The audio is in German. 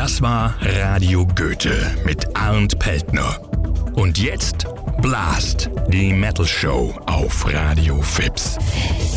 Das war Radio Goethe mit Arndt Peltner. Und jetzt Blast, die Metal Show auf Radio Fips.